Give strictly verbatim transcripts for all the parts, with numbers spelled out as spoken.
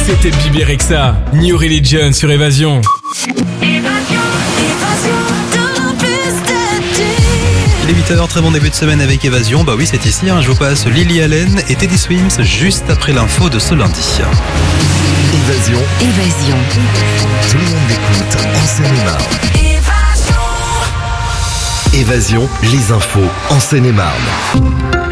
C'était Bibi Rexha, New Religion sur Évasion. Il est huit heures, très bon début de semaine avec Évasion. Bah oui, c'est ici, hein, je vous passe Lily Allen et Teddy Swims juste après l'info de ce lundi. Évasion. Évasion. Tout le monde écoute en Seine-et-Marne. Évasion, les infos en Seine-et-Marne.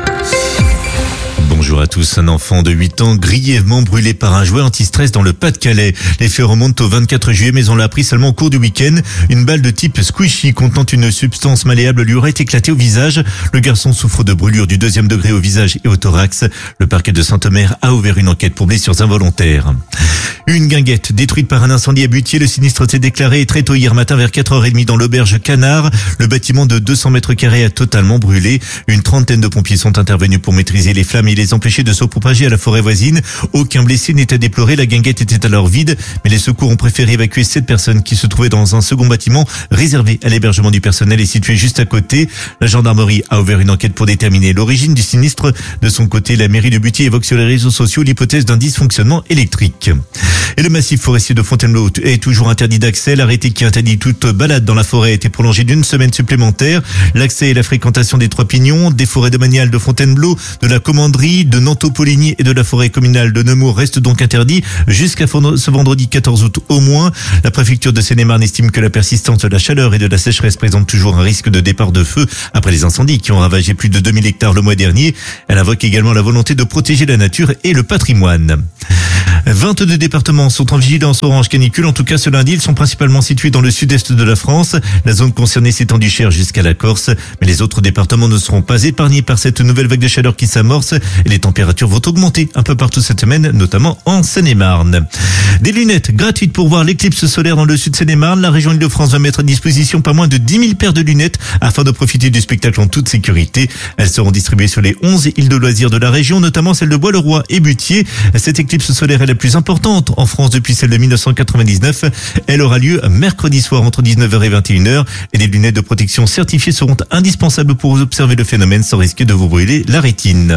Bonjour à tous. Un enfant de huit ans grièvement brûlé par un jouet anti-stress dans le Pas-de-Calais. Les faits remontent au vingt-quatre juillet, mais on l'a appris seulement au cours du week-end. Une balle de type squishy contenant une substance malléable lui aurait éclaté au visage. Le garçon souffre de brûlures du deuxième degré au visage et au thorax. Le parquet de Saint-Omer a ouvert une enquête pour blessures involontaires. Une guinguette détruite par un incendie à Butier. Le sinistre s'est déclaré très tôt hier matin vers quatre heures trente dans l'auberge Canard. Le bâtiment de deux cents mètres carrés a totalement brûlé. Une trentaine de pompiers sont intervenus pour maîtriser les flammes et les empêcher de se propager à la forêt voisine. Aucun blessé n'est à déplorer. La guinguette était alors vide, mais les secours ont préféré évacuer sept personnes qui se trouvaient dans un second bâtiment réservé à l'hébergement du personnel et situé juste à côté. La gendarmerie a ouvert une enquête pour déterminer l'origine du sinistre. De son côté, la mairie de Butier évoque sur les réseaux sociaux l'hypothèse d'un dysfonctionnement électrique. Et le massif forestier de Fontainebleau est toujours interdit d'accès. L'arrêté qui interdit toute balade dans la forêt a été prolongé d'une semaine supplémentaire. L'accès et la fréquentation des Trois Pignons, des forêts domaniales de Fontainebleau, de la Commanderie, de Nanteau-Poligny et de la forêt communale de Nemours restent donc interdits jusqu'à ce vendredi quatorze août au moins. La préfecture de Seine-et-Marne estime que la persistance de la chaleur et de la sécheresse présente toujours un risque de départ de feu après les incendies qui ont ravagé plus de deux mille hectares le mois dernier. Elle invoque également la volonté de protéger la nature et le patrimoine. vingt-deux départements sont en vigilance orange canicule. En tout cas, ce lundi, ils sont principalement situés dans le sud-est de la France. La zone concernée s'étend du Cher jusqu'à la Corse. Mais les autres départements ne seront pas épargnés par cette nouvelle vague de chaleur qui s'amorce. Et les températures vont augmenter un peu partout cette semaine, notamment en Seine-et-Marne. Des lunettes gratuites pour voir l'éclipse solaire dans le sud de Seine-et-Marne. La région Île-de-France va mettre à disposition pas moins de dix mille paires de lunettes afin de profiter du spectacle en toute sécurité. Elles seront distribuées sur les onze îles de loisirs de la région, notamment celle de Bois-le-Roi et Butier. Cette éclipse solaire est la plus importante en France depuis celle de mille neuf cent quatre-vingt-dix-neuf. Elle aura lieu mercredi soir entre dix-neuf heures et vingt et une heures et des lunettes de protection certifiées seront indispensables pour observer le phénomène sans risquer de vous brûler la rétine.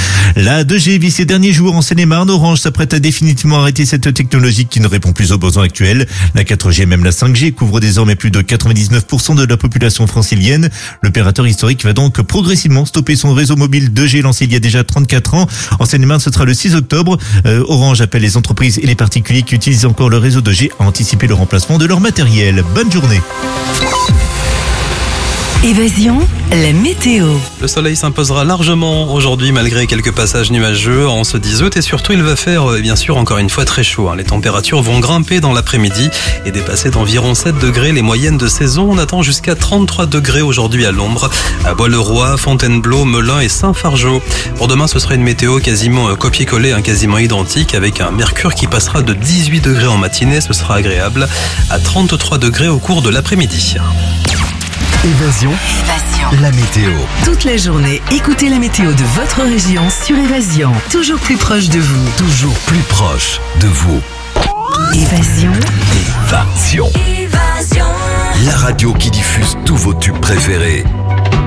La deux G vit ses derniers jours en Seine-et-Marne. Orange s'apprête à définitivement arrêter cette technologie qui ne répond plus aux besoins actuels. La quatre G, même la cinq G, couvre désormais plus de quatre-vingt-dix-neuf pour cent de la population francilienne. L'opérateur historique va donc progressivement stopper son réseau mobile deux G lancé il y a déjà trente-quatre ans. En Seine-et-Marne, ce sera le six octobre. Euh, Orange appelle les entreprises et les particuliers qui utilisent encore le réseau deux G à anticiper le remplacement de leur matériel. Bonne journée. Évasion, la météo. Le soleil s'imposera largement aujourd'hui malgré quelques passages nuageux en ce dix août et surtout il va faire bien sûr encore une fois très chaud. Les températures vont grimper dans l'après-midi et dépasser d'environ sept degrés les moyennes de saison. On attend jusqu'à trente-trois degrés aujourd'hui à l'ombre, à Bois-le-Roi, Fontainebleau, Melun et Saint-Fargeau. Pour demain ce sera une météo quasiment copier-coller, quasiment identique avec un mercure qui passera de dix-huit degrés en matinée. Ce sera agréable à trente-trois degrés au cours de l'après-midi. Évasion, Évasion. la météo. Toute la journée, écoutez la météo de votre région sur Évasion. Toujours plus proche de vous. Toujours plus proche de vous. Évasion. Évasion. Évasion. La radio qui diffuse tous vos tubes préférés.